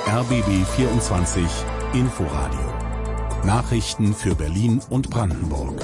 RBB 24 Inforadio. Nachrichten für Berlin und Brandenburg.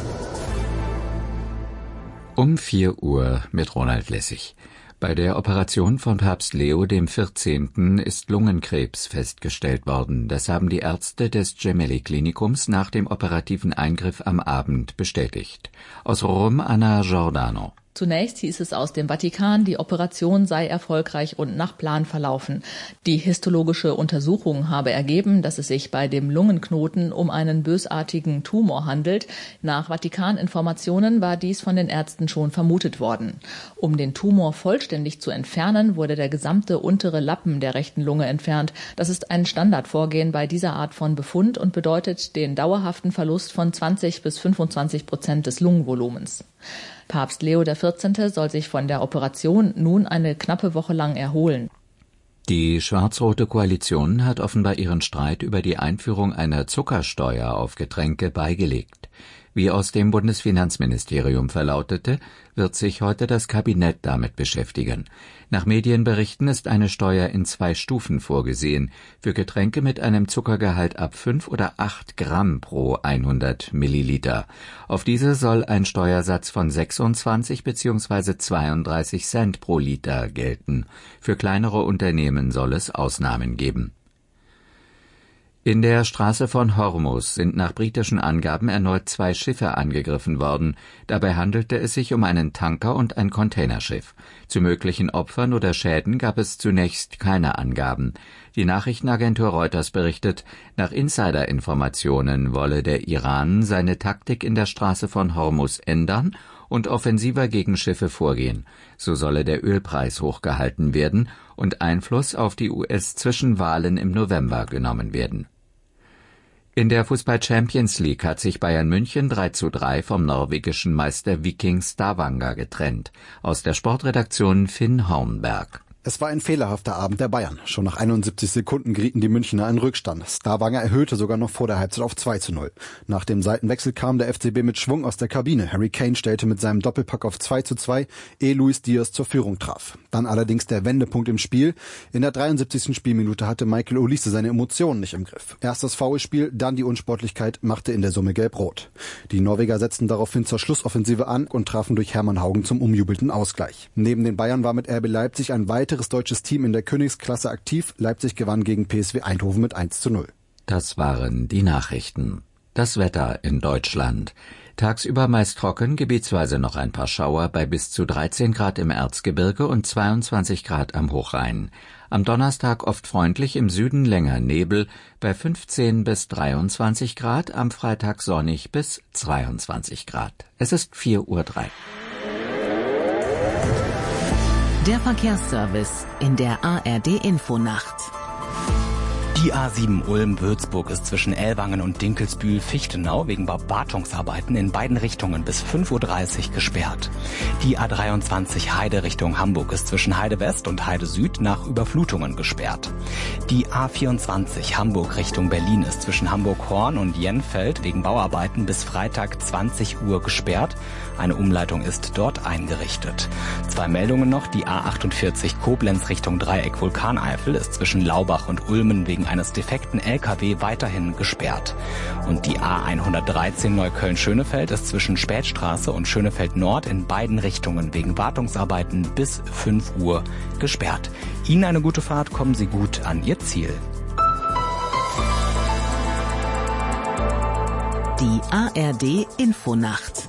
Um 4 Uhr mit Ronald Lessig. Bei der Operation von Papst Leo XIV. Ist Lungenkrebs festgestellt worden. Das haben die Ärzte des Gemelli-Klinikums nach dem operativen Eingriff am Abend bestätigt. Aus Rom Anna Giordano. Zunächst hieß es aus dem Vatikan, die Operation sei erfolgreich und nach Plan verlaufen. Die histologische Untersuchung habe ergeben, dass es sich bei dem Lungenknoten um einen bösartigen Tumor handelt. Nach Vatikaninformationen war dies von den Ärzten schon vermutet worden. Um den Tumor vollständig zu entfernen, wurde der gesamte untere Lappen der rechten Lunge entfernt. Das ist ein Standardvorgehen bei dieser Art von Befund und bedeutet den dauerhaften Verlust von 20-25% des Lungenvolumens. Papst Leo XIV. Soll sich von der Operation nun eine knappe Woche lang erholen. Die schwarz-rote Koalition hat offenbar ihren Streit über die Einführung einer Zuckersteuer auf Getränke beigelegt. Wie aus dem Bundesfinanzministerium verlautete, wird sich heute das Kabinett damit beschäftigen. Nach Medienberichten ist eine Steuer in 2 Stufen vorgesehen, für Getränke mit einem Zuckergehalt ab 5 oder 8 Gramm pro 100 Milliliter. Auf diese soll ein Steuersatz von 26 bzw. 32 Cent pro Liter gelten. Für kleinere Unternehmen soll es Ausnahmen geben. In der Straße von Hormuz sind nach britischen Angaben erneut 2 Schiffe angegriffen worden. Dabei handelte es sich um einen Tanker und ein Containerschiff. Zu möglichen Opfern oder Schäden gab es zunächst keine Angaben. Die Nachrichtenagentur Reuters berichtet, nach Insiderinformationen wolle der Iran seine Taktik in der Straße von Hormuz ändern und offensiver gegen Schiffe vorgehen. So solle der Ölpreis hochgehalten werden und Einfluss auf die US-Zwischenwahlen im November genommen werden. In der Fußball-Champions League hat sich Bayern München 3:3 vom norwegischen Meister Viking Stavanger getrennt. Aus der Sportredaktion Finn Hornberg. Es war ein fehlerhafter Abend der Bayern. Schon nach 71 Sekunden gerieten die Münchner in Rückstand. Stavanger erhöhte sogar noch vor der Halbzeit auf 2:0. Nach dem Seitenwechsel kam der FCB mit Schwung aus der Kabine. Harry Kane stellte mit seinem Doppelpack auf 2:2, ehe Luis Diaz zur Führung traf. Dann allerdings der Wendepunkt im Spiel. In der 73. Spielminute hatte Michael Olise seine Emotionen nicht im Griff. Erst das Foulspiel, dann die Unsportlichkeit machte in der Summe gelb-rot. Die Norweger setzten daraufhin zur Schlussoffensive an und trafen durch Hermann Haugen zum umjubelten Ausgleich. Neben den Bayern war mit RB Leipzig ein weiteres deutsches Team in der Königsklasse aktiv. Leipzig gewann gegen PSV Eindhoven mit 1:0. Das waren die Nachrichten. Das Wetter in Deutschland. Tagsüber meist trocken, gebietsweise noch ein paar Schauer bei bis zu 13 Grad im Erzgebirge und 22 Grad am Hochrhein. Am Donnerstag oft freundlich, im Süden länger Nebel bei 15 bis 23 Grad, am Freitag sonnig bis 22 Grad. Es ist 4:03 Uhr. Der Verkehrsservice in der ARD-Infonacht. Die A7 Ulm-Würzburg ist zwischen Ellwangen und Dinkelsbühl-Fichtenau wegen Wartungsarbeiten in beiden Richtungen bis 5:30 Uhr gesperrt. Die A23 Heide Richtung Hamburg ist zwischen Heide West und Heide Süd nach Überflutungen gesperrt. Die A24 Hamburg Richtung Berlin ist zwischen Hamburg-Horn und Jenfeld wegen Bauarbeiten bis Freitag 20 Uhr gesperrt. Eine Umleitung ist dort eingerichtet. 2 Meldungen noch. Die A48 Koblenz Richtung Dreieck Vulkaneifel ist zwischen Laubach und Ulmen wegen eines defekten LKW weiterhin gesperrt. Und die A113 Neukölln-Schönefeld ist zwischen Spätstraße und Schönefeld Nord in beiden Richtungen wegen Wartungsarbeiten bis 5 Uhr gesperrt. Ihnen eine gute Fahrt, kommen Sie gut an Ihr Ziel. Die ARD-Infonacht.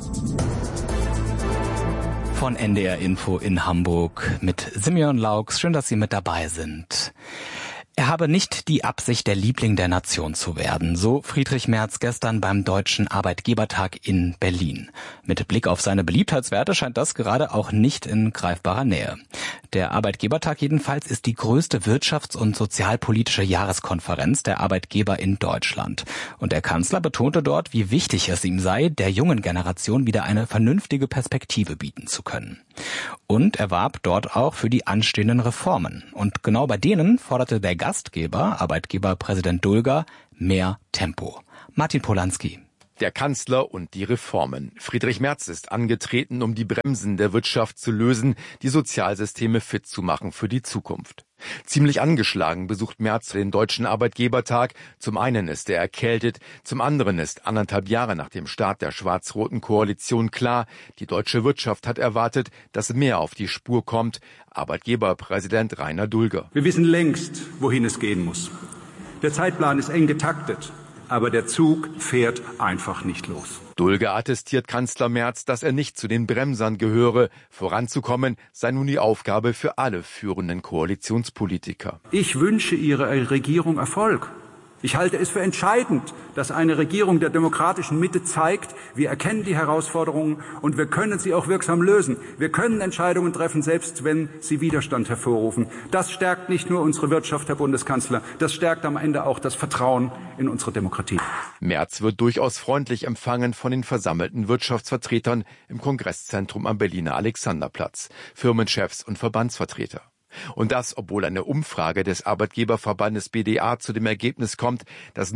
Von NDR Info in Hamburg mit Simeon Laux. Schön, dass Sie mit dabei sind. Er habe nicht die Absicht, der Liebling der Nation zu werden, so Friedrich Merz gestern beim Deutschen Arbeitgebertag in Berlin. Mit Blick auf seine Beliebtheitswerte scheint das gerade auch nicht in greifbarer Nähe. Der Arbeitgebertag jedenfalls ist die größte wirtschafts- und sozialpolitische Jahreskonferenz der Arbeitgeber in Deutschland. Und der Kanzler betonte dort, wie wichtig es ihm sei, der jungen Generation wieder eine vernünftige Perspektive bieten zu können. Und er warb dort auch für die anstehenden Reformen. Und genau bei denen forderte der Gastgeber, Arbeitgeberpräsident Dulger, mehr Tempo. Martin Polanski. Der Kanzler und die Reformen. Friedrich Merz ist angetreten, um die Bremsen der Wirtschaft zu lösen, die Sozialsysteme fit zu machen für die Zukunft. Ziemlich angeschlagen besucht Merz den Deutschen Arbeitgebertag. Zum einen ist er erkältet, zum anderen ist 1,5 Jahre nach dem Start der schwarz-roten Koalition klar, die deutsche Wirtschaft hat erwartet, dass mehr auf die Spur kommt. Arbeitgeberpräsident Rainer Dulger. Wir wissen längst, wohin es gehen muss. Der Zeitplan ist eng getaktet. Aber der Zug fährt einfach nicht los. Dulger attestiert Kanzler Merz, dass er nicht zu den Bremsern gehöre. Voranzukommen sei nun die Aufgabe für alle führenden Koalitionspolitiker. Ich wünsche Ihrer Regierung Erfolg. Ich halte es für entscheidend, dass eine Regierung der demokratischen Mitte zeigt, wir erkennen die Herausforderungen und wir können sie auch wirksam lösen. Wir können Entscheidungen treffen, selbst wenn sie Widerstand hervorrufen. Das stärkt nicht nur unsere Wirtschaft, Herr Bundeskanzler, das stärkt am Ende auch das Vertrauen in unsere Demokratie. Merz wird durchaus freundlich empfangen von den versammelten Wirtschaftsvertretern im Kongresszentrum am Berliner Alexanderplatz, Firmenchefs und Verbandsvertreter. Und das, obwohl eine Umfrage des Arbeitgeberverbandes BDA zu dem Ergebnis kommt, dass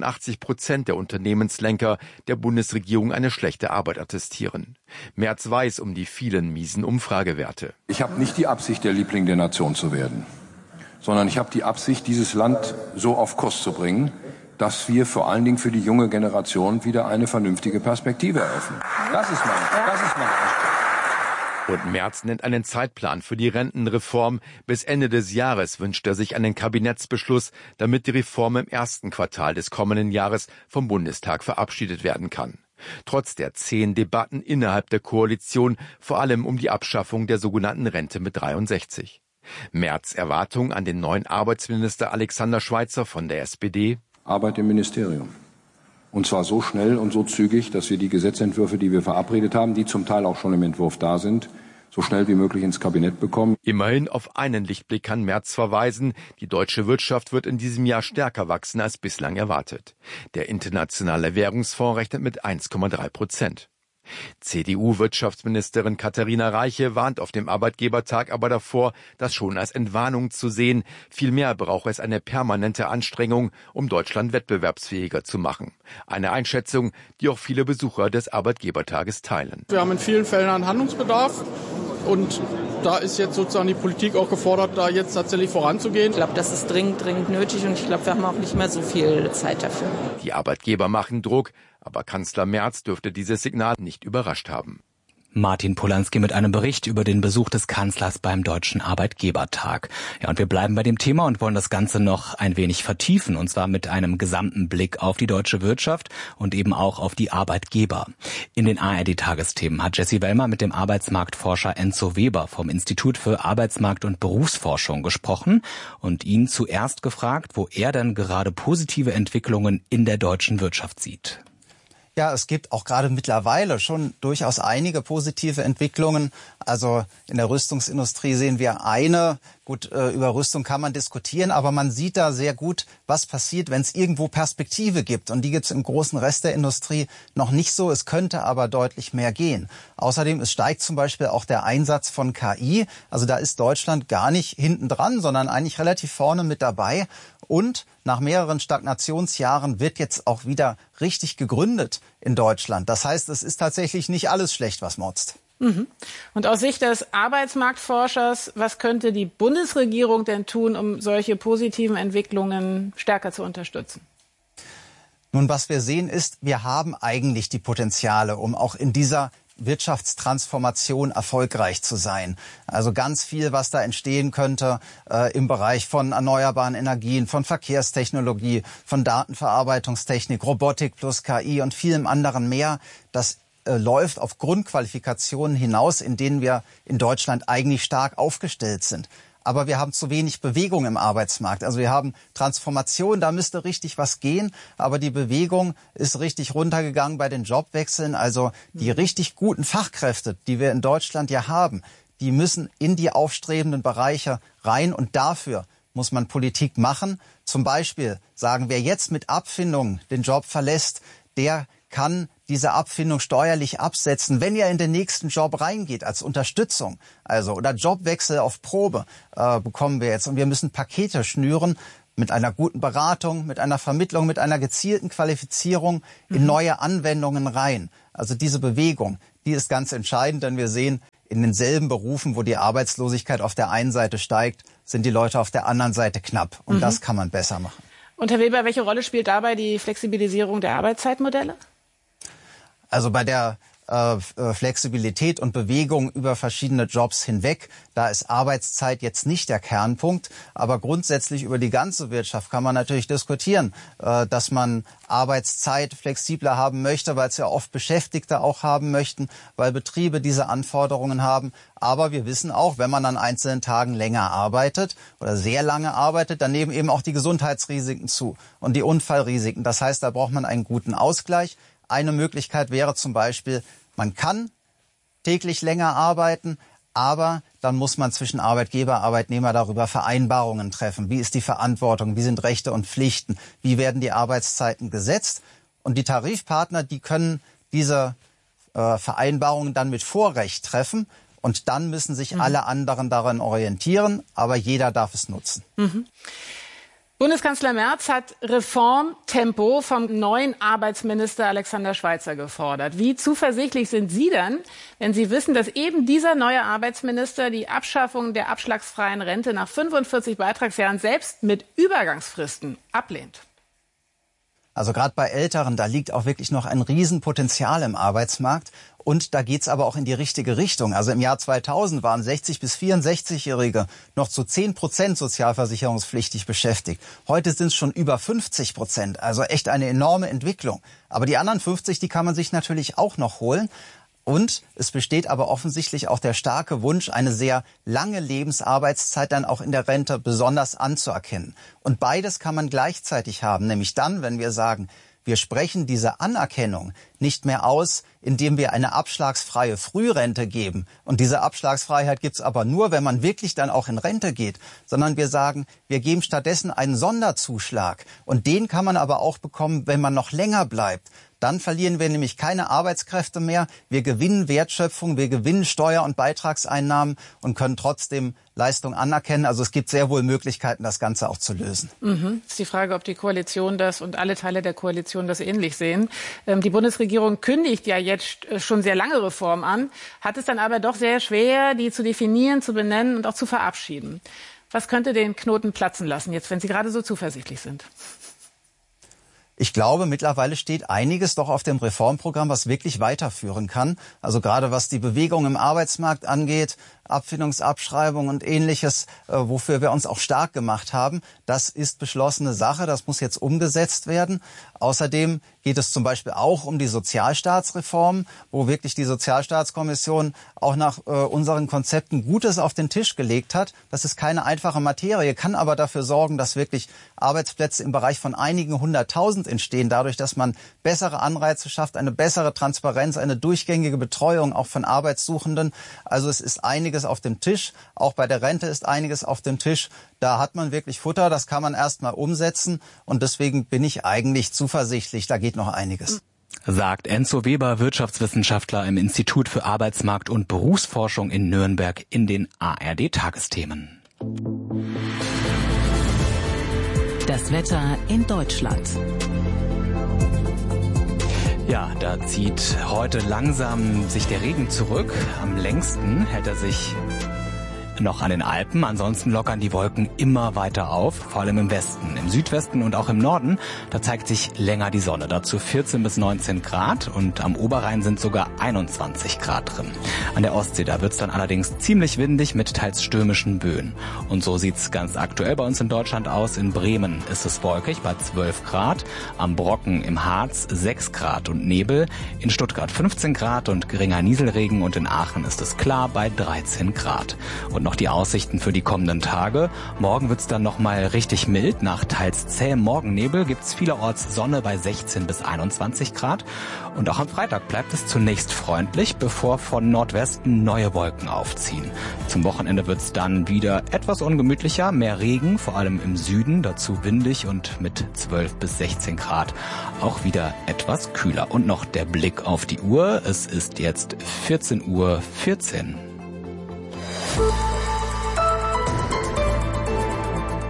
89% der Unternehmenslenker der Bundesregierung eine schlechte Arbeit attestieren. Merz weiß um die vielen miesen Umfragewerte. Ich habe nicht die Absicht, der Liebling der Nation zu werden, sondern ich habe die Absicht, dieses Land so auf Kurs zu bringen, dass wir vor allen Dingen für die junge Generation wieder eine vernünftige Perspektive eröffnen. Das ist mein Anspruch. Und Merz nennt einen Zeitplan für die Rentenreform. Bis Ende des Jahres wünscht er sich einen Kabinettsbeschluss, damit die Reform im ersten Quartal des kommenden Jahres vom Bundestag verabschiedet werden kann. Trotz der 10 Debatten innerhalb der Koalition, vor allem um die Abschaffung der sogenannten Rente mit 63. Merz' Erwartung an den neuen Arbeitsminister Alexander Schweitzer von der SPD. Arbeit im Ministerium. Und zwar so schnell und so zügig, dass wir die Gesetzentwürfe, die wir verabredet haben, die zum Teil auch schon im Entwurf da sind, so schnell wie möglich ins Kabinett bekommen. Immerhin auf einen Lichtblick kann Merz verweisen. Die deutsche Wirtschaft wird in diesem Jahr stärker wachsen als bislang erwartet. Der Internationale Währungsfonds rechnet mit 1,3%. CDU-Wirtschaftsministerin Katharina Reiche warnt auf dem Arbeitgebertag aber davor, das schon als Entwarnung zu sehen. Vielmehr braucht es eine permanente Anstrengung, um Deutschland wettbewerbsfähiger zu machen. Eine Einschätzung, die auch viele Besucher des Arbeitgebertages teilen. Wir haben in vielen Fällen einen Handlungsbedarf und da ist jetzt sozusagen die Politik auch gefordert, da jetzt tatsächlich voranzugehen. Ich glaube, das ist dringend nötig und ich glaube, wir haben auch nicht mehr so viel Zeit dafür. Die Arbeitgeber machen Druck, aber Kanzler Merz dürfte dieses Signal nicht überrascht haben. Martin Polanski mit einem Bericht über den Besuch des Kanzlers beim Deutschen Arbeitgebertag. Ja, und wir bleiben bei dem Thema und wollen das Ganze noch ein wenig vertiefen, und zwar mit einem gesamten Blick auf die deutsche Wirtschaft und eben auch auf die Arbeitgeber. In den ARD-Tagesthemen hat Jessie Wellmer mit dem Arbeitsmarktforscher Enzo Weber vom Institut für Arbeitsmarkt- und Berufsforschung gesprochen und ihn zuerst gefragt, wo er denn gerade positive Entwicklungen in der deutschen Wirtschaft sieht. Ja, es gibt auch gerade mittlerweile schon durchaus einige positive Entwicklungen. Also in der Rüstungsindustrie sehen wir eine. Gut, über Rüstung kann man diskutieren, aber man sieht da sehr gut, was passiert, wenn es irgendwo Perspektive gibt. Und die gibt es im großen Rest der Industrie noch nicht so. Es könnte aber deutlich mehr gehen. Außerdem, es steigt zum Beispiel auch der Einsatz von KI. Also da ist Deutschland gar nicht hinten dran, sondern eigentlich relativ vorne mit dabei. Und nach mehreren Stagnationsjahren wird jetzt auch wieder richtig gegründet in Deutschland. Das heißt, es ist tatsächlich nicht alles schlecht, was motzt. Und aus Sicht des Arbeitsmarktforschers, was könnte die Bundesregierung denn tun, um solche positiven Entwicklungen stärker zu unterstützen? Nun, was wir sehen ist, wir haben eigentlich die Potenziale, um auch in dieser Wirtschaftstransformation erfolgreich zu sein. Also ganz viel, was da entstehen könnte im Bereich von erneuerbaren Energien, von Verkehrstechnologie, von Datenverarbeitungstechnik, Robotik plus KI und vielem anderen mehr. Das läuft auf Grundqualifikationen hinaus, in denen wir in Deutschland eigentlich stark aufgestellt sind. Aber wir haben zu wenig Bewegung im Arbeitsmarkt. Also wir haben Transformation, da müsste richtig was gehen. Aber die Bewegung ist richtig runtergegangen bei den Jobwechseln. Also die richtig guten Fachkräfte, die wir in Deutschland ja haben, die müssen in die aufstrebenden Bereiche rein. Und dafür muss man Politik machen. Zum Beispiel sagen, wer jetzt mit Abfindung den Job verlässt, der kann diese Abfindung steuerlich absetzen, wenn er in den nächsten Job reingeht, als Unterstützung. Also, oder Jobwechsel auf Probe bekommen wir jetzt. Und wir müssen Pakete schnüren, mit einer guten Beratung, mit einer Vermittlung, mit einer gezielten Qualifizierung in neue Anwendungen rein. Also diese Bewegung, die ist ganz entscheidend, denn wir sehen, in denselben Berufen, wo die Arbeitslosigkeit auf der einen Seite steigt, sind die Leute auf der anderen Seite knapp. Und das kann man besser machen. Und Herr Weber, welche Rolle spielt dabei die Flexibilisierung der Arbeitszeitmodelle? Also bei der Flexibilität und Bewegung über verschiedene Jobs hinweg. Da ist Arbeitszeit jetzt nicht der Kernpunkt, aber grundsätzlich über die ganze Wirtschaft kann man natürlich diskutieren, dass man Arbeitszeit flexibler haben möchte, weil es ja oft Beschäftigte auch haben möchten, weil Betriebe diese Anforderungen haben. Aber wir wissen auch, wenn man an einzelnen Tagen länger arbeitet oder sehr lange arbeitet, dann nehmen eben auch die Gesundheitsrisiken zu und die Unfallrisiken. Das heißt, da braucht man einen guten Ausgleich. Eine Möglichkeit wäre zum Beispiel, man kann täglich länger arbeiten, aber dann muss man zwischen Arbeitgeber und Arbeitnehmer darüber Vereinbarungen treffen. Wie ist die Verantwortung? Wie sind Rechte und Pflichten? Wie werden die Arbeitszeiten gesetzt? Und die Tarifpartner, die können diese Vereinbarungen dann mit Vorrecht treffen. Und dann müssen sich alle anderen daran orientieren, aber jeder darf es nutzen. Bundeskanzler Merz hat Reformtempo vom neuen Arbeitsminister Alexander Schweitzer gefordert. Wie zuversichtlich sind Sie denn, wenn Sie wissen, dass eben dieser neue Arbeitsminister die Abschaffung der abschlagsfreien Rente nach 45 Beitragsjahren selbst mit Übergangsfristen ablehnt? Also gerade bei Älteren, da liegt auch wirklich noch ein Riesenpotenzial im Arbeitsmarkt. Und da geht's aber auch in die richtige Richtung. Also im Jahr 2000 waren 60- bis 64-Jährige noch zu 10% sozialversicherungspflichtig beschäftigt. Heute sind es schon über 50%. Also echt eine enorme Entwicklung. Aber die anderen 50, die kann man sich natürlich auch noch holen. Und es besteht aber offensichtlich auch der starke Wunsch, eine sehr lange Lebensarbeitszeit dann auch in der Rente besonders anzuerkennen. Und beides kann man gleichzeitig haben, nämlich dann, wenn wir sagen, wir sprechen diese Anerkennung nicht mehr aus, indem wir eine abschlagsfreie Frührente geben. Und diese Abschlagsfreiheit gibt's aber nur, wenn man wirklich dann auch in Rente geht. Sondern wir sagen, wir geben stattdessen einen Sonderzuschlag. Und den kann man aber auch bekommen, wenn man noch länger bleibt. Dann verlieren wir nämlich keine Arbeitskräfte mehr. Wir gewinnen Wertschöpfung, wir gewinnen Steuer- und Beitragseinnahmen und können trotzdem Leistung anerkennen. Also es gibt sehr wohl Möglichkeiten, das Ganze auch zu lösen. Ist die Frage, ob die Koalition das und alle Teile der Koalition das ähnlich sehen. Die Bundesregierung kündigt ja jetzt schon sehr lange Reformen an, hat es dann aber doch sehr schwer, die zu definieren, zu benennen und auch zu verabschieden. Was könnte den Knoten platzen lassen, jetzt, wenn Sie gerade so zuversichtlich sind? Ich glaube, mittlerweile steht einiges doch auf dem Reformprogramm, was wirklich weiterführen kann. Also gerade was die Bewegung im Arbeitsmarkt angeht, Abfindungsabschreibung und Ähnliches, wofür wir uns auch stark gemacht haben. Das ist beschlossene Sache, das muss jetzt umgesetzt werden. Außerdem geht es zum Beispiel auch um die Sozialstaatsreform, wo wirklich die Sozialstaatskommission auch nach unseren Konzepten Gutes auf den Tisch gelegt hat. Das ist keine einfache Materie, kann aber dafür sorgen, dass wirklich Arbeitsplätze im Bereich von einigen 100.000 entstehen, dadurch, dass man bessere Anreize schafft, eine bessere Transparenz, eine durchgängige Betreuung auch von Arbeitssuchenden. Also es ist einiges auf dem Tisch. Auch bei der Rente ist einiges auf dem Tisch. Da hat man wirklich Futter, das kann man erst mal umsetzen. Und deswegen bin ich eigentlich zuversichtlich, da geht noch einiges. Sagt Enzo Weber, Wirtschaftswissenschaftler im Institut für Arbeitsmarkt- und Berufsforschung in Nürnberg in den ARD-Tagesthemen. Das Wetter in Deutschland. Ja, da zieht heute langsam sich der Regen zurück. Am längsten hält er sich noch an den Alpen. Ansonsten lockern die Wolken immer weiter auf, vor allem im Westen. Im Südwesten und auch im Norden, da zeigt sich länger die Sonne. Dazu 14 bis 19 Grad und am Oberrhein sind sogar 21 Grad drin. An der Ostsee, da wird's dann allerdings ziemlich windig mit teils stürmischen Böen. Und so sieht's ganz aktuell bei uns in Deutschland aus. In Bremen ist es wolkig bei 12 Grad, am Brocken im Harz 6 Grad und Nebel, in Stuttgart 15 Grad und geringer Nieselregen und in Aachen ist es klar bei 13 Grad. Und noch die Aussichten für die kommenden Tage. Morgen wird's dann nochmal richtig mild. Nach teils zähem Morgennebel gibt's vielerorts Sonne bei 16 bis 21 Grad. Und auch am Freitag bleibt es zunächst freundlich, bevor von Nordwesten neue Wolken aufziehen. Zum Wochenende wird's dann wieder etwas ungemütlicher, mehr Regen, vor allem im Süden, dazu windig und mit 12 bis 16 Grad auch wieder etwas kühler. Und noch der Blick auf die Uhr. Es ist jetzt 14:14 Uhr.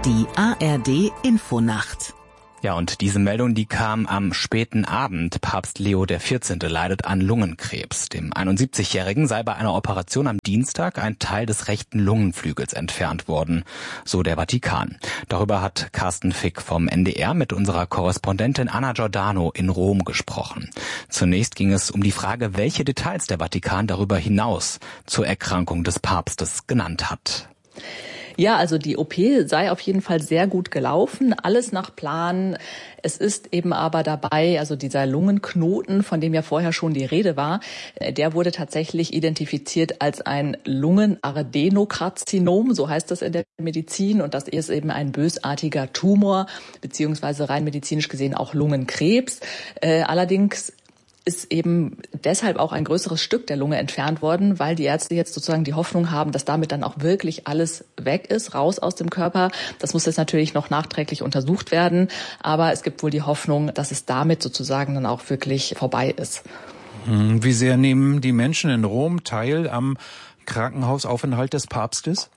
Die ARD Infonacht. Ja, und diese Meldung, die kam am späten Abend. Papst Leo XIV. Leidet an Lungenkrebs. Dem 71-Jährigen sei bei einer Operation am Dienstag ein Teil des rechten Lungenflügels entfernt worden, so der Vatikan. Darüber hat Carsten Fick vom NDR mit unserer Korrespondentin Anna Giordano in Rom gesprochen. Zunächst ging es um die Frage, welche Details der Vatikan darüber hinaus zur Erkrankung des Papstes genannt hat. Ja, also die OP sei auf jeden Fall sehr gut gelaufen, alles nach Plan. Es ist eben aber dabei, also dieser Lungenknoten, von dem ja vorher schon die Rede war, der wurde tatsächlich identifiziert als ein Lungenadenokarzinom, so heißt das in der Medizin. Und das ist eben ein bösartiger Tumor, beziehungsweise rein medizinisch gesehen auch Lungenkrebs. Allerdings ist eben deshalb auch ein größeres Stück der Lunge entfernt worden, weil die Ärzte jetzt sozusagen die Hoffnung haben, dass damit dann auch wirklich alles weg ist, raus aus dem Körper. Das muss jetzt natürlich noch nachträglich untersucht werden, aber es gibt wohl die Hoffnung, dass es damit sozusagen dann auch wirklich vorbei ist. Wie sehr nehmen die Menschen in Rom teil am Krankenhausaufenthalt des Papstes?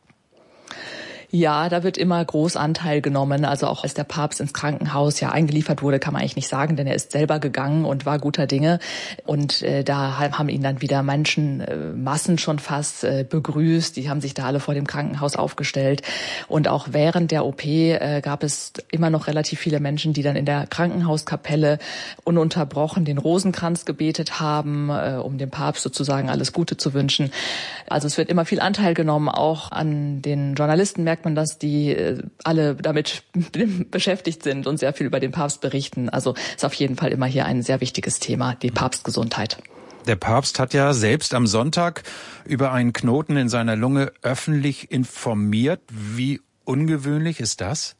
Ja, da wird immer groß Anteil genommen. Also auch als der Papst ins Krankenhaus ja eingeliefert wurde, kann man eigentlich nicht sagen, denn er ist selber gegangen und war guter Dinge. Und da haben ihn dann wieder Menschenmassen schon fast begrüßt. Die haben sich da alle vor dem Krankenhaus aufgestellt. Und auch während der OP gab es immer noch relativ viele Menschen, die dann in der Krankenhauskapelle ununterbrochen den Rosenkranz gebetet haben, um dem Papst sozusagen alles Gute zu wünschen. Also es wird immer viel Anteil genommen, auch an den Journalisten merkt man, dass die alle damit beschäftigt sind und sehr viel über den Papst berichten. Also ist auf jeden Fall immer hier ein sehr wichtiges Thema, die Papstgesundheit. Der Papst hat ja selbst am Sonntag über einen Knoten in seiner Lunge öffentlich informiert. Wie ungewöhnlich ist das?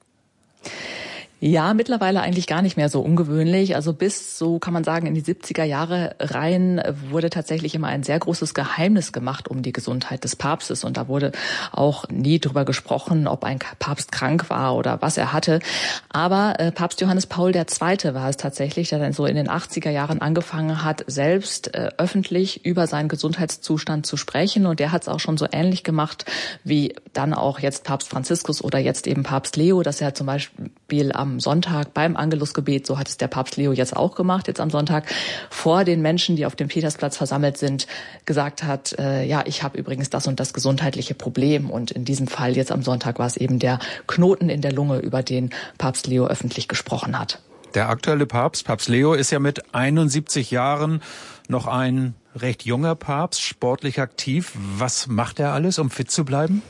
Ja, mittlerweile eigentlich gar nicht mehr so ungewöhnlich. Also bis, so kann man sagen, in die 70er Jahre rein wurde tatsächlich immer ein sehr großes Geheimnis gemacht um die Gesundheit des Papstes. Und da wurde auch nie drüber gesprochen, ob ein Papst krank war oder was er hatte. Aber Papst Johannes Paul II. War es tatsächlich, der dann so in den 80er Jahren angefangen hat, selbst öffentlich über seinen Gesundheitszustand zu sprechen. Und der hat es auch schon so ähnlich gemacht wie dann auch jetzt Papst Franziskus oder jetzt eben Papst Leo, dass er zum Beispiel am Sonntag beim Angelusgebet, so hat es der Papst Leo jetzt auch gemacht, jetzt am Sonntag, vor den Menschen, die auf dem Petersplatz versammelt sind, gesagt hat, ja, ich habe übrigens das und das gesundheitliche Problem. Und in diesem Fall jetzt am Sonntag war es eben der Knoten in der Lunge, über den Papst Leo öffentlich gesprochen hat. Der aktuelle Papst, Papst Leo, ist ja mit 71 Jahren noch ein recht junger Papst, sportlich aktiv. Was macht er alles, um fit zu bleiben?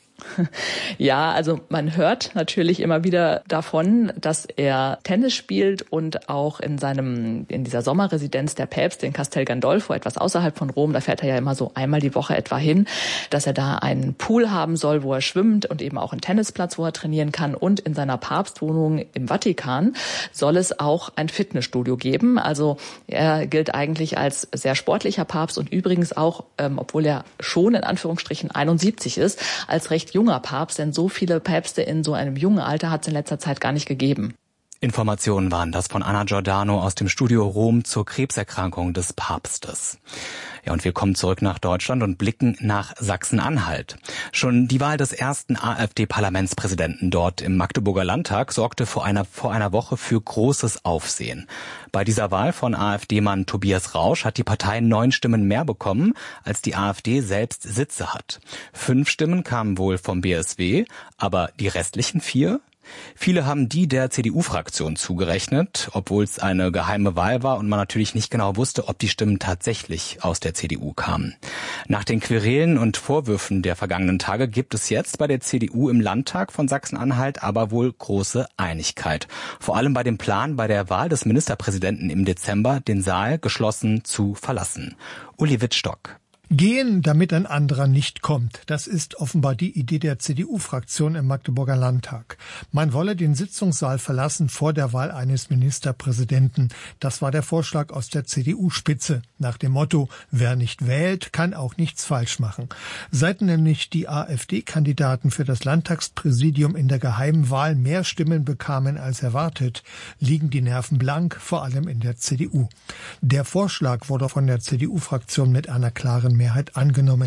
Ja, also man hört natürlich immer wieder davon, dass er Tennis spielt und auch in dieser Sommerresidenz der Päpste in Castel Gandolfo, etwas außerhalb von Rom, da fährt er ja immer so einmal die Woche etwa hin, dass er da einen Pool haben soll, wo er schwimmt und eben auch einen Tennisplatz, wo er trainieren kann. Und in seiner Papstwohnung im Vatikan soll es auch ein Fitnessstudio geben. Also er gilt eigentlich als sehr sportlicher Papst und übrigens auch, obwohl er schon in Anführungsstrichen 71 ist, als recht junger Papst, denn so viele Päpste in so einem jungen Alter hat es in letzter Zeit gar nicht gegeben. Informationen waren das von Anna Giordano aus dem Studio Rom zur Krebserkrankung des Papstes. Ja, und wir kommen zurück nach Deutschland und blicken nach Sachsen-Anhalt. Schon die Wahl des ersten AfD-Parlamentspräsidenten dort im Magdeburger Landtag sorgte vor einer Woche für großes Aufsehen. Bei dieser Wahl von AfD-Mann Tobias Rausch hat die Partei 9 Stimmen mehr bekommen, als die AfD selbst Sitze hat. 5 Stimmen kamen wohl vom BSW, aber die restlichen 4? Viele haben die der CDU-Fraktion zugerechnet, obwohl es eine geheime Wahl war und man natürlich nicht genau wusste, ob die Stimmen tatsächlich aus der CDU kamen. Nach den Querelen und Vorwürfen der vergangenen Tage gibt es jetzt bei der CDU im Landtag von Sachsen-Anhalt aber wohl große Einigkeit. Vor allem bei dem Plan, bei der Wahl des Ministerpräsidenten im Dezember den Saal geschlossen zu verlassen. Uli Wittstock. Gehen, damit ein anderer nicht kommt. Das ist offenbar die Idee der CDU-Fraktion im Magdeburger Landtag. Man wolle den Sitzungssaal verlassen vor der Wahl eines Ministerpräsidenten. Das war der Vorschlag aus der CDU-Spitze. Nach dem Motto, wer nicht wählt, kann auch nichts falsch machen. Seit nämlich die AfD-Kandidaten für das Landtagspräsidium in der geheimen Wahl mehr Stimmen bekamen als erwartet, liegen die Nerven blank, vor allem in der CDU. Der Vorschlag wurde von der CDU-Fraktion mit einer klaren Mehrheit angenommen.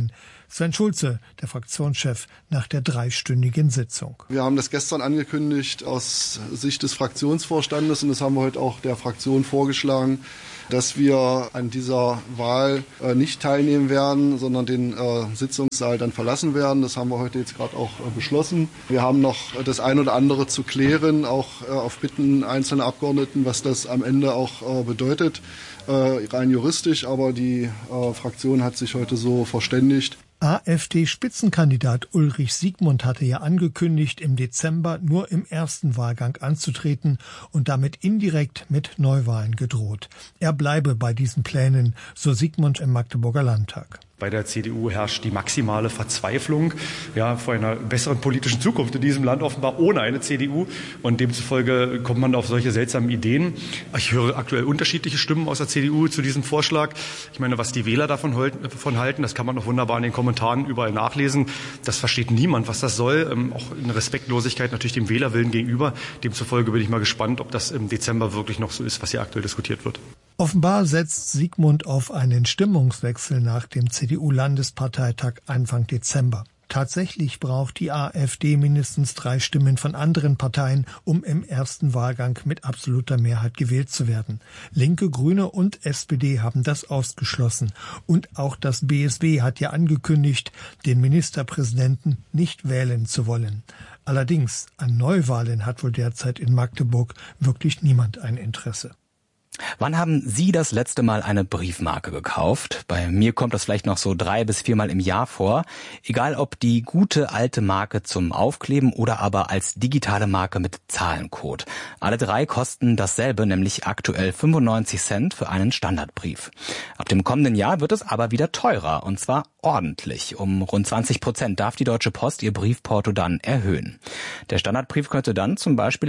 Sven Schulze, der Fraktionschef, nach der 3-stündigen Sitzung. Wir haben das gestern angekündigt aus Sicht des Fraktionsvorstandes und das haben wir heute auch der Fraktion vorgeschlagen, dass wir an dieser Wahl nicht teilnehmen werden, sondern den Sitzungssaal dann verlassen werden. Das haben wir heute jetzt gerade auch beschlossen. Wir haben noch das ein oder andere zu klären, auch auf Bitten einzelner Abgeordneten, was das am Ende auch bedeutet, rein juristisch. Aber die Fraktion hat sich heute so verständigt. AfD-Spitzenkandidat Ulrich Siegmund hatte ja angekündigt, im Dezember nur im ersten Wahlgang anzutreten und damit indirekt mit Neuwahlen gedroht. Er bleibe bei diesen Plänen, so Siegmund im Magdeburger Landtag. Bei der CDU herrscht die maximale Verzweiflung vor einer besseren politischen Zukunft in diesem Land, offenbar ohne eine CDU. Und demzufolge kommt man auf solche seltsamen Ideen. Ich höre aktuell unterschiedliche Stimmen aus der CDU zu diesem Vorschlag. Ich meine, was die Wähler davon halten, das kann man noch wunderbar in den Kommentaren überall nachlesen. Das versteht niemand, was das soll. Auch eine Respektlosigkeit natürlich dem Wählerwillen gegenüber. Demzufolge bin ich mal gespannt, ob das im Dezember wirklich noch so ist, was hier aktuell diskutiert wird. Offenbar setzt Siegmund auf einen Stimmungswechsel nach dem CDU-Landesparteitag Anfang Dezember. Tatsächlich braucht die AfD mindestens 3 Stimmen von anderen Parteien, um im ersten Wahlgang mit absoluter Mehrheit gewählt zu werden. Linke, Grüne und SPD haben das ausgeschlossen. Und auch das BSW hat ja angekündigt, den Ministerpräsidenten nicht wählen zu wollen. Allerdings an Neuwahlen hat wohl derzeit in Magdeburg wirklich niemand ein Interesse. Wann haben Sie das letzte Mal eine Briefmarke gekauft? Bei mir kommt das vielleicht noch so 3 bis 4 Mal im Jahr vor. Egal ob die gute alte Marke zum Aufkleben oder aber als digitale Marke mit Zahlencode. Alle 3 kosten dasselbe, nämlich aktuell 95 Cent für einen Standardbrief. Ab dem kommenden Jahr wird es aber wieder teurer und zwar ordentlich. Um rund 20% darf die Deutsche Post ihr Briefporto dann erhöhen. Der Standardbrief könnte dann zum Beispiel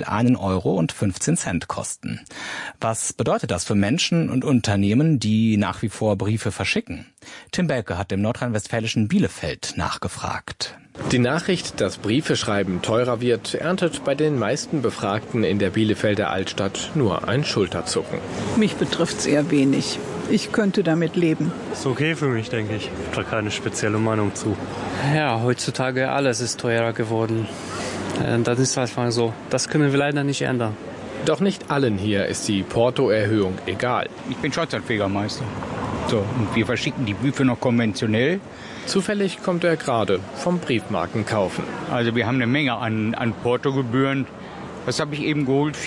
1,15 € kosten. Was bedeutet das für Menschen und Unternehmen, die nach wie vor Briefe verschicken? Tim Belke hat im nordrhein-westfälischen Bielefeld nachgefragt. Die Nachricht, dass Briefeschreiben teurer wird, erntet bei den meisten Befragten in der Bielefelder Altstadt nur ein Schulterzucken. Mich betrifft's eher wenig. Ich könnte damit leben. Ist okay für mich, denke ich. Ich habe da keine spezielle Meinung zu. Ja, heutzutage alles ist teurer geworden. Das ist einfach so. Das können wir leider nicht ändern. Doch nicht allen hier ist die Portoerhöhung egal. Ich bin Schornsteinfegermeister. So, und wir verschicken die Briefe noch konventionell. Zufällig kommt er gerade vom Briefmarkenkaufen. Also wir haben eine Menge an Portogebühren. Was habe ich eben geholt?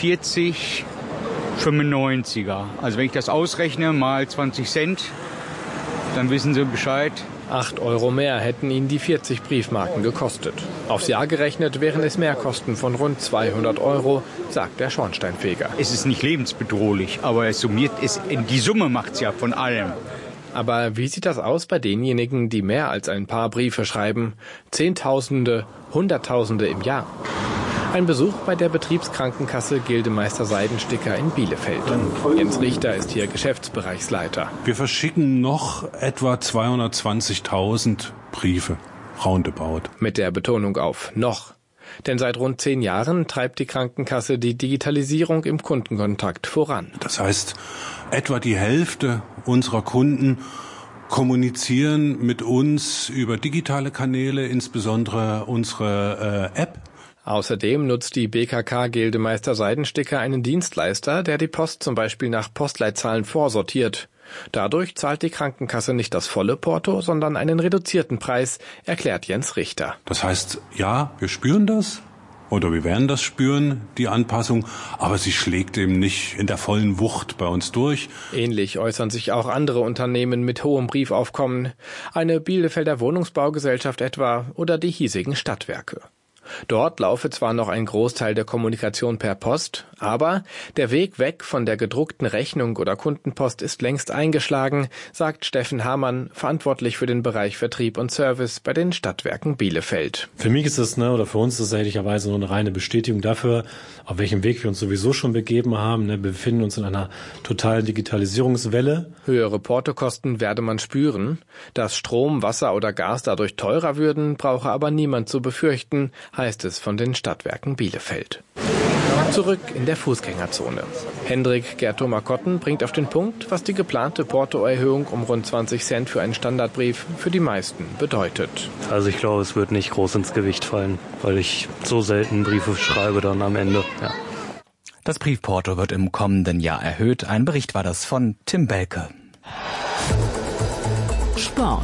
40,95er. Also wenn ich das ausrechne, mal 20 Cent, dann wissen Sie Bescheid. 8 € mehr hätten ihn die 40 Briefmarken gekostet. Aufs Jahr gerechnet wären es Mehrkosten von rund 200 €, sagt der Schornsteinfeger. Es ist nicht lebensbedrohlich, aber es summiert, die Summe macht's ja von allem. Aber wie sieht das aus bei denjenigen, die mehr als ein paar Briefe schreiben? Zehntausende, Hunderttausende im Jahr. Ein Besuch bei der Betriebskrankenkasse Gildemeister Seidensticker in Bielefeld. Jens Richter ist hier Geschäftsbereichsleiter. Wir verschicken noch etwa 220.000 Briefe, roundabout. Mit der Betonung auf noch. Denn seit rund 10 Jahren treibt die Krankenkasse die Digitalisierung im Kundenkontakt voran. Das heißt, etwa die Hälfte unserer Kunden kommunizieren mit uns über digitale Kanäle, insbesondere unsere App. Außerdem nutzt die BKK Gildemeister Seidensticker einen Dienstleister, der die Post zum Beispiel nach Postleitzahlen vorsortiert. Dadurch zahlt die Krankenkasse nicht das volle Porto, sondern einen reduzierten Preis, erklärt Jens Richter. Das heißt, ja, wir spüren das oder wir werden das spüren, die Anpassung, aber sie schlägt eben nicht in der vollen Wucht bei uns durch. Ähnlich äußern sich auch andere Unternehmen mit hohem Briefaufkommen, eine Bielefelder Wohnungsbaugesellschaft etwa oder die hiesigen Stadtwerke. Dort laufe zwar noch ein Großteil der Kommunikation per Post, aber der Weg weg von der gedruckten Rechnung oder Kundenpost ist längst eingeschlagen, sagt Steffen Hamann, verantwortlich für den Bereich Vertrieb und Service bei den Stadtwerken Bielefeld. Für mich ist es, oder für uns ist es ehrlicherweise nur eine reine Bestätigung dafür, auf welchem Weg wir uns sowieso schon begeben haben. Wir befinden uns in einer totalen Digitalisierungswelle. Höhere Portokosten werde man spüren. Dass Strom, Wasser oder Gas dadurch teurer würden, brauche aber niemand zu befürchten, heißt es von den Stadtwerken Bielefeld. Zurück in der Fußgängerzone. Hendrik Gertoma-Kotten bringt auf den Punkt, was die geplante Portoerhöhung um rund 20 Cent für einen Standardbrief für die meisten bedeutet. Also ich glaube, es wird nicht groß ins Gewicht fallen, weil ich so selten Briefe schreibe dann am Ende. Ja. Das Briefporto wird im kommenden Jahr erhöht. Ein Bericht war das von Tim Belke. Sport.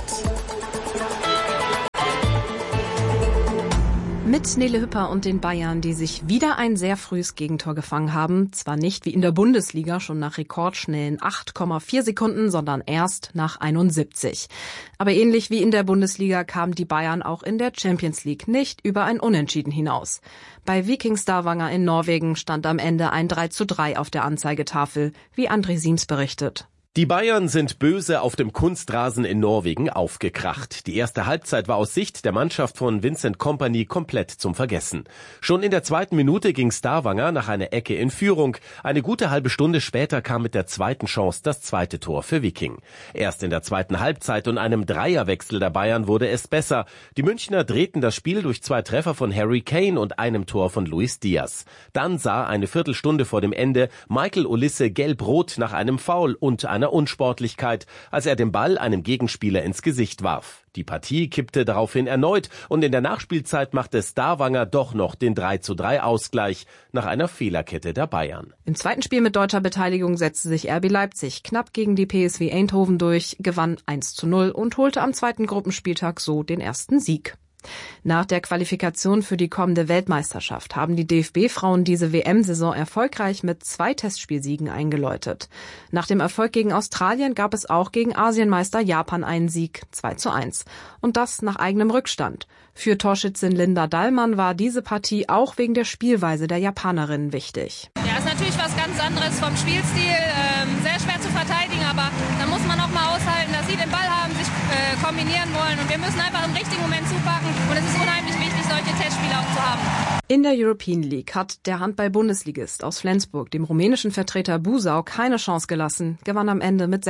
Mit Nele Hüpper und den Bayern, die sich wieder ein sehr frühes Gegentor gefangen haben. Zwar nicht wie in der Bundesliga schon nach rekordschnellen 8,4 Sekunden, sondern erst nach 71. Aber ähnlich wie in der Bundesliga kamen die Bayern auch in der Champions League nicht über ein Unentschieden hinaus. Bei Viking Stavanger in Norwegen stand am Ende ein 3:3 auf der Anzeigetafel, wie André Siems berichtet. Die Bayern sind böse auf dem Kunstrasen in Norwegen aufgekracht. Die erste Halbzeit war aus Sicht der Mannschaft von Vincent Kompany komplett zum Vergessen. Schon in der 2. Minute ging Stavanger nach einer Ecke in Führung. Eine gute halbe Stunde später kam mit der zweiten Chance das zweite Tor für Viking. Erst in der 2. Halbzeit und einem Dreierwechsel der Bayern wurde es besser. Die Münchner drehten das Spiel durch 2 Treffer von Harry Kane und einem Tor von Luis Diaz. Dann sah eine Viertelstunde vor dem Ende Michael Olise gelb-rot nach einem Foul und einer Unsportlichkeit, als er den Ball einem Gegenspieler ins Gesicht warf. Die Partie kippte daraufhin erneut und in der Nachspielzeit machte Stavanger doch noch den 3:3 Ausgleich nach einer Fehlerkette der Bayern. Im zweiten Spiel mit deutscher Beteiligung setzte sich RB Leipzig knapp gegen die PSV Eindhoven durch, gewann 1:0 und holte am zweiten Gruppenspieltag so den ersten Sieg. Nach der Qualifikation für die kommende Weltmeisterschaft haben die DFB-Frauen diese WM-Saison erfolgreich mit 2 Testspielsiegen eingeläutet. Nach dem Erfolg gegen Australien gab es auch gegen Asienmeister Japan einen Sieg, 2:1. Und das nach eigenem Rückstand. Für Torschützin Linda Dallmann war diese Partie auch wegen der Spielweise der Japanerinnen wichtig. Ja, ist natürlich was ganz anderes vom Spielstil. Sehr schwer zu verteidigen, aber da muss man auch mal aushalten, dass sie den Ball haben, sich kombinieren wollen. Und wir müssen einfach im richtigen Moment zupacken. Und es ist unheimlich wichtig, solche Testspiele auch zu haben. In der European League hat der Handball-Bundesligist aus Flensburg dem rumänischen Vertreter Busau keine Chance gelassen, gewann am Ende mit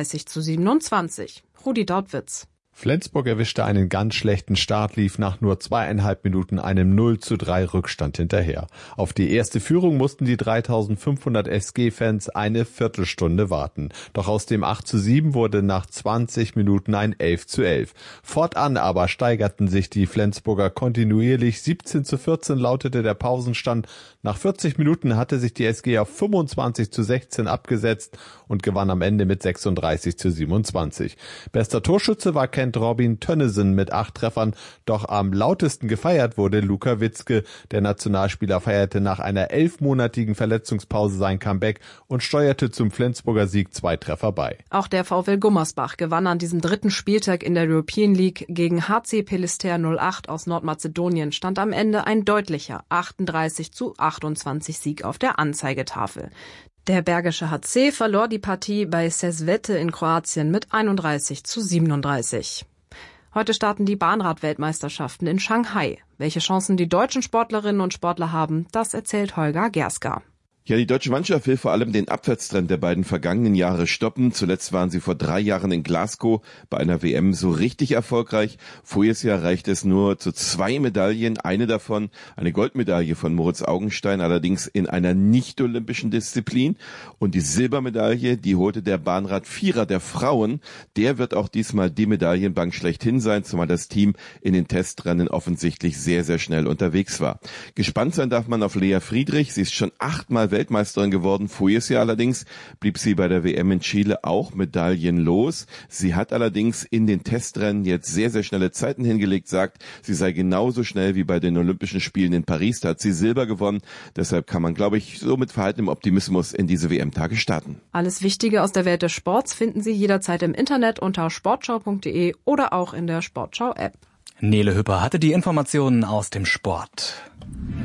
36:27. Rudi Dautwitz. Flensburg erwischte einen ganz schlechten Start, lief nach nur 2,5 Minuten einem 0:3 Rückstand hinterher. Auf die erste Führung mussten die 3500 SG-Fans eine Viertelstunde warten. Doch aus dem 8:7 wurde nach 20 Minuten ein 11:11. Fortan aber steigerten sich die Flensburger kontinuierlich. 17:14 lautete der Pausenstand. Nach 40 Minuten hatte sich die SG auf 25:16 abgesetzt und gewann am Ende mit 36:27. Bester Torschütze war Kent Robin Tönnesen mit 8 Treffern, doch am lautesten gefeiert wurde Luka Witzke. Der Nationalspieler feierte nach einer 11-monatigen Verletzungspause sein Comeback und steuerte zum Flensburger Sieg 2 Treffer bei. Auch der VfL Gummersbach gewann an diesem 3. Spieltag in der European League gegen HC Pelister 08 aus Nordmazedonien, stand am Ende ein deutlicher 38:28 Sieg auf der Anzeigetafel. Der Bergische HC verlor die Partie bei Sesvete in Kroatien mit 31:37. Heute starten die Bahnrad-Weltmeisterschaften in Shanghai. Welche Chancen die deutschen Sportlerinnen und Sportler haben, das erzählt Holger Gerska. Ja, die deutsche Mannschaft will vor allem den Abwärtstrend der beiden vergangenen Jahre stoppen. Zuletzt waren sie vor 3 Jahren in Glasgow bei einer WM so richtig erfolgreich. Voriges Jahr reichte es nur zu 2 Medaillen. Eine davon, eine Goldmedaille von Moritz Augenstein, allerdings in einer nicht-olympischen Disziplin. Und die Silbermedaille, die holte der Bahnrad-Vierer der Frauen. Der wird auch diesmal die Medaillenbank schlechthin sein, zumal das Team in den Testrennen offensichtlich sehr, sehr schnell unterwegs war. Gespannt sein darf man auf Lea Friedrich. Sie ist schon 8-mal Weltmeisterin geworden. Voriges Jahr allerdings blieb sie bei der WM in Chile auch medaillenlos. Sie hat allerdings in den Testrennen jetzt sehr, sehr schnelle Zeiten hingelegt, sagt, sie sei genauso schnell wie bei den Olympischen Spielen in Paris. Da hat sie Silber gewonnen. Deshalb kann man, glaube ich, so mit verhaltenem Optimismus in diese WM-Tage starten. Alles Wichtige aus der Welt des Sports finden Sie jederzeit im Internet unter sportschau.de oder auch in der Sportschau-App. Nele Hüpper hatte die Informationen aus dem Sport.